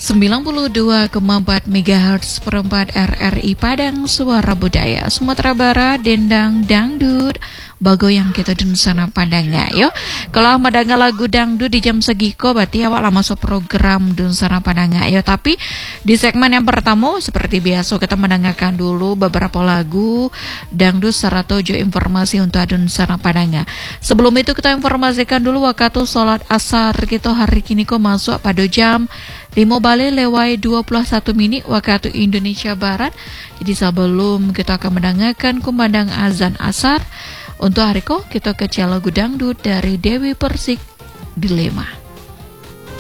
92,4 MHz perempat RRI Padang Suara Budaya Sumatera Barat Dendang Dangdut Bagoyang kita dun sana Padanga yo. Kalau madanga lagu dangdut di jam segiko berarti awak lah masuk program dun sana Padanga yo. Tapi di segmen yang pertama seperti biasa kita mendengarkan dulu beberapa lagu dangdut saratojo informasi untuk dun sana Padanga. Sebelum itu kita informasikan dulu waktu sholat asar kita hari kini kok masuk pada jam 5 balik lewat 21 menit waktu Indonesia Barat. Jadi sebelum kita akan mendengarkan kumandang azan asar, untuk hari ko kita ke lagu dangdut dari Dewi Persik Dilema.